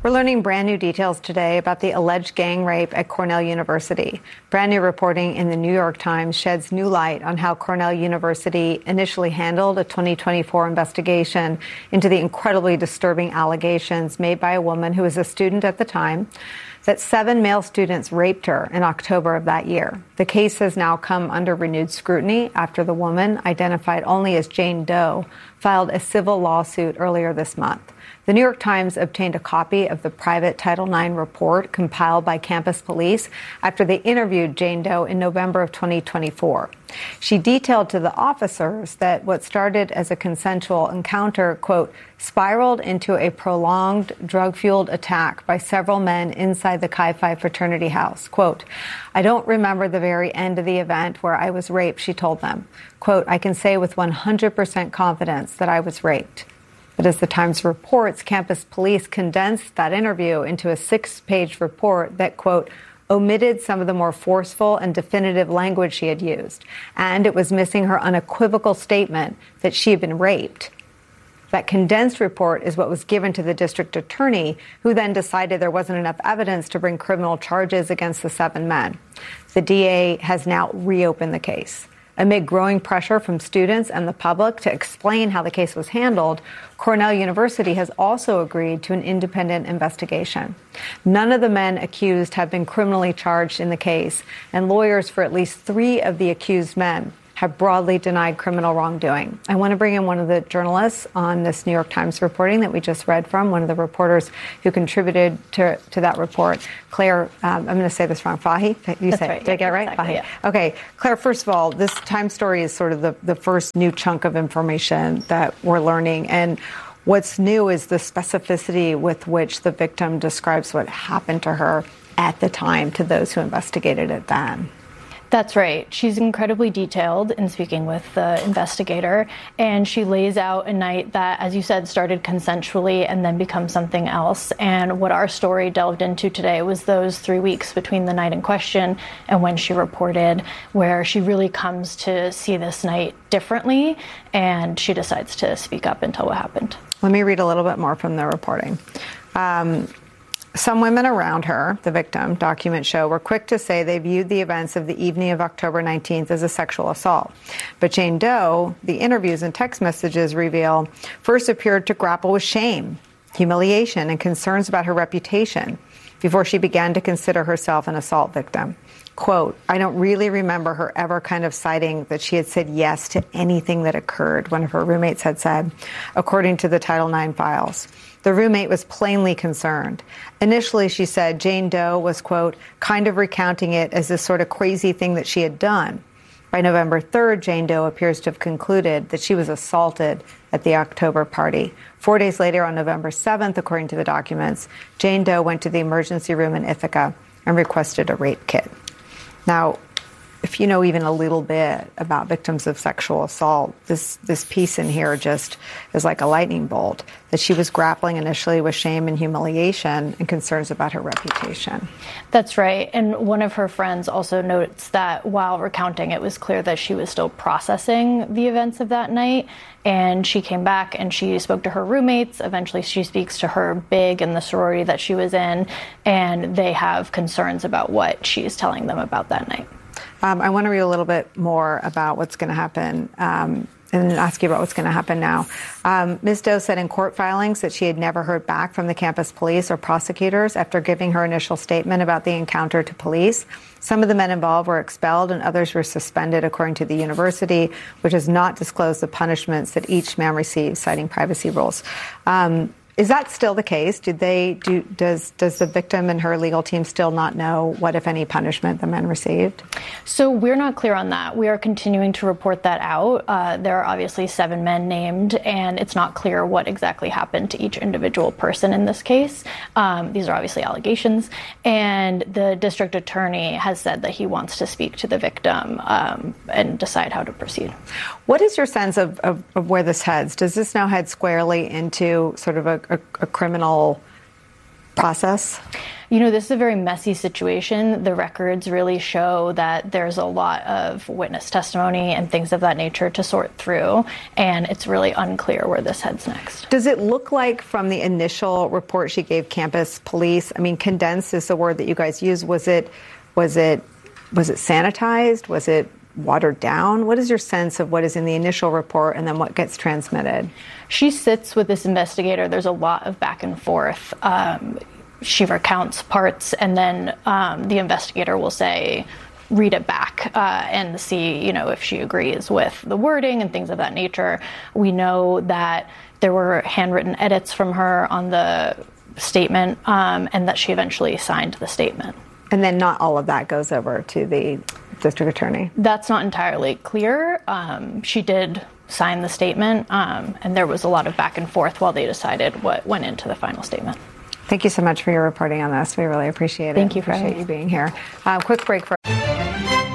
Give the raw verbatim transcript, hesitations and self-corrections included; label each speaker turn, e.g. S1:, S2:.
S1: We're learning brand new details today about the alleged gang rape at Cornell University. Brand new reporting in the New York Times sheds new light on how Cornell University initially handled a twenty twenty-four investigation into the incredibly disturbing allegations made by a woman who was a student at the time that seven male students raped her in October of that year. The case has now come under renewed scrutiny after the woman, identified only as Jane Doe, filed a civil lawsuit earlier this month. The New York Times obtained a copy of the private Title nine report compiled by campus police after they interviewed Jane Doe in November of twenty twenty-four. She detailed to the officers that what started as a consensual encounter, quote, spiraled into a prolonged drug-fueled attack by several men inside the Chi Phi fraternity house. Quote, I don't remember the very end of the event where I was raped, she told them. Quote, I can say with one hundred percent confidence that I was raped. But as the Times reports, campus police condensed that interview into a six-page report that, quote, omitted some of the more forceful and definitive language she had used. And it was missing her unequivocal statement that she had been raped. That condensed report is what was given to the district attorney, who then decided there wasn't enough evidence to bring criminal charges against the seven men. The D A has now reopened the case. Amid growing pressure from students and the public to explain how the case was handled, Cornell University has also agreed to an independent investigation. None of the men accused have been criminally charged in the case, and lawyers for at least three of the accused men have broadly denied criminal wrongdoing. I want to bring in one of the journalists on this New York Times reporting that we just read from, one of the reporters who contributed to, to that report, Claire, um, I'm going to say this wrong, Fahy? You
S2: That's
S1: say,
S2: right.
S1: Did I get it right?
S2: Exactly,
S1: Fahy.
S2: yeah.
S1: Okay, Claire, first of all, this Times story is sort of the, the first new chunk of information that we're learning. And what's new is the specificity with which the victim describes what happened to her at the time to those who investigated it then.
S2: That's right. She's incredibly detailed in speaking with the investigator, and she lays out a night that, as you said, started consensually and then becomes something else. And what our story delved into today was those three weeks between the night in question and when she reported, where she really comes to see this night differently, and she decides to speak up and tell what happened.
S1: Let me read a little bit more from the reporting. Um, Some women around her, the victim, documents show, were quick to say they viewed the events of the evening of October nineteenth as a sexual assault. But Jane Doe, the interviews and text messages reveal, first appeared to grapple with shame, humiliation, and concerns about her reputation before she began to consider herself an assault victim. Quote, I don't really remember her ever kind of citing that she had said yes to anything that occurred, one of her roommates had said, according to the Title nine files. The roommate was plainly concerned. Initially, she said Jane Doe was, quote, kind of recounting it as this sort of crazy thing that she had done. By November third, Jane Doe appears to have concluded that she was assaulted at the October party. Four days later, on November seventh, according to the documents, Jane Doe went to the emergency room in Ithaca and requested a rape kit. Now, if you know even a little bit about victims of sexual assault, this, this piece in here just is like a lightning bolt, that she was grappling initially with shame and humiliation and concerns about her reputation.
S2: That's right. And one of her friends also notes that while recounting, it was clear that she was still processing the events of that night. And she came back and she spoke to her roommates. Eventually, she speaks to her big and the sorority that she was in, and they have concerns about what she's telling them about that night.
S1: Um, I want to read a little bit more about what's going to happen um, and ask you about what's going to happen now. Um, Miz Doe said in court filings that she had never heard back from the campus police or prosecutors after giving her initial statement about the encounter to police. Some of the men involved were expelled and others were suspended, according to the university, which has not disclosed the punishments that each man received, citing privacy rules. Um, Is that still the case? Did they do? Does does the victim and her legal team still not know what, if any, punishment the men received?
S2: So we're not clear on that. We are continuing to report that out. Uh, there are obviously seven men named, and it's not clear what exactly happened to each individual person in this case. Um, these are obviously allegations, and the district attorney has said that he wants to speak to the victim um, and decide how to proceed.
S1: What is your sense of, of, of where this heads? Does this now head squarely into sort of a A, a criminal process?
S2: You know, this is a very messy situation. The records really show that there's a lot of witness testimony and things of that nature to sort through, and it's really unclear where this heads next.
S1: Does it look like from the initial report she gave campus police, I mean, condensed is the word that you guys use, was it, was it, was it sanitized? Was it watered down? What is your sense of what is in the initial report and then what gets transmitted?
S2: She sits with this investigator. There's a lot of back and forth. Um, she recounts parts, and then um, the investigator will say, read it back uh, and see, you know, if she agrees with the wording and things of that nature. We know that there were handwritten edits from her on the statement, um, and that she eventually signed the statement.
S1: And then not all of that goes over to the district attorney?
S2: That's not entirely clear. Um, she did sign the statement, um, and there was a lot of back and forth while they decided what went into the final statement.
S1: Thank you so much for your reporting on this. We really appreciate it.
S2: Thank you for
S1: appreciate
S2: having
S1: you being here. Uh, quick break for